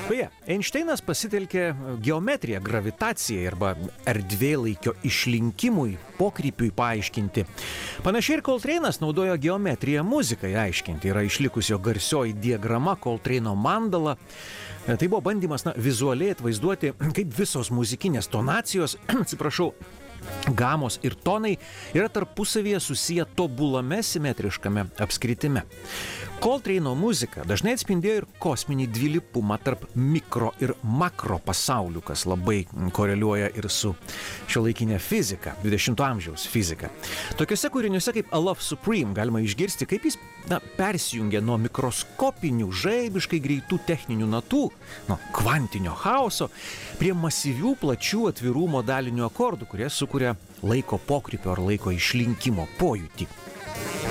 Beje, Einšteinas pasitelkė geometriją, gravitaciją arba erdvėlaikio išlinkimui, pokrypiui paaiškinti. Panašiai ir Coltrane'as naudojo geometriją muzikai aiškinti. Yra išlikusi jo garsioji diagrama Coltrane'o mandala. Tai buvo bandymas vizualiai atvaizduoti, kaip visos muzikinės tonacijos, gamos ir tonai yra tarpusavyje susiję tobulame simetriškame apskritime. Coltrane'o muzika dažnai atspindėjo ir kosminį dvilypumą tarp mikro ir makro pasaulių, kas labai koreliuoja ir su šiuolaikinė fizika, 20-ojo amžiaus fizika. Tokiuose kūriniuose kaip A Love Supreme galima išgirsti, kaip jis persijungia nuo mikroskopinių, žaibiškai greitų techninių natų, nuo kvantinio chaoso, prie masyvių, plačių, atvirų modalinių akordų, kurie sukuria laiko pokrypio ar laiko išlinkimo pojūtį.